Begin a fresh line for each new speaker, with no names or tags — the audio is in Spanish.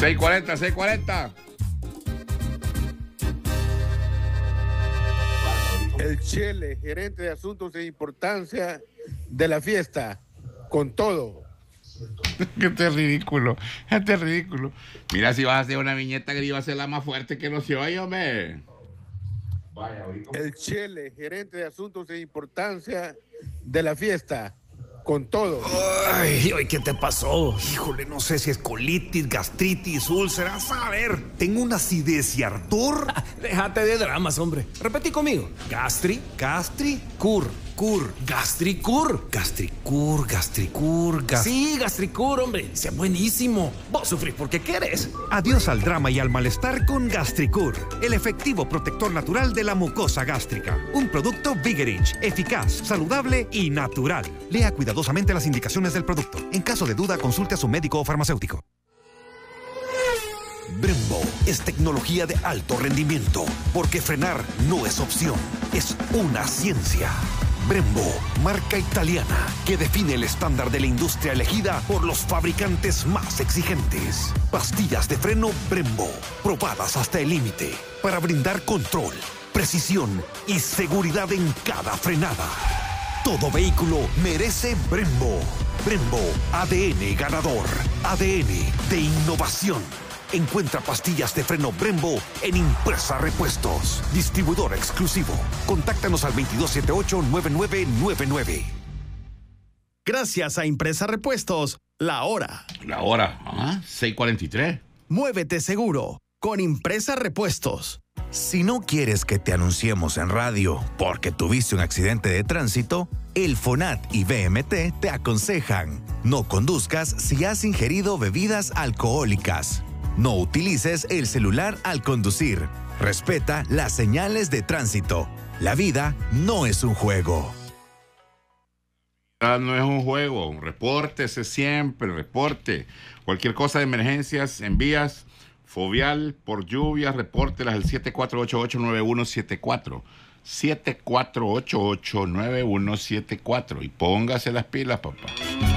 640, 640.
El Chele, gerente de asuntos de importancia de la fiesta, con todo.
Este es ridículo, este es ridículo. Mira, si vas a hacer una viñeta que iba a ser la más fuerte que no se oye, hombre.
El Chele, gerente de asuntos de importancia de la fiesta, con todo.
Ay, ¿qué te pasó? Híjole, no sé si es colitis, gastritis, úlceras. A ver, tengo una acidez y ardor.
Déjate de dramas, hombre. Repetí conmigo.
Gastricur.
Sí, Gastricur, hombre. Sea buenísimo. Vos sufrís porque querés.
Adiós al drama y al malestar con Gastricur, el efectivo protector natural de la mucosa gástrica. Un producto Vigerich, eficaz, saludable y natural. Lea cuidadosamente las indicaciones del producto. En caso de duda, consulte a su médico o farmacéutico. Brembo es tecnología de alto rendimiento, porque frenar no es opción, es una ciencia. Brembo, marca italiana que define el estándar de la industria elegida por los fabricantes más exigentes. Pastillas de freno Brembo, probadas hasta el límite, para brindar control, precisión y seguridad en cada frenada. Todo vehículo merece Brembo. Brembo, ADN ganador, ADN de innovación. Encuentra pastillas de freno Brembo en Impresa Repuestos. Distribuidor exclusivo. Contáctanos al 2278-9999.
Gracias a Impresa Repuestos, la hora.
La hora, 6:43.
Muévete seguro con Impresa Repuestos.
Si no quieres que te anunciemos en radio porque tuviste un accidente de tránsito, el FONAT y BMT te aconsejan: no conduzcas si has ingerido bebidas alcohólicas. No utilices el celular al conducir. Respeta las señales de tránsito. La vida no es un juego.
No es un juego. Repórtese siempre, reporte. Cualquier cosa de emergencias, envías fovial por lluvia, repórtelas al 7488-9174. 7488-9174. Y póngase las pilas, papá.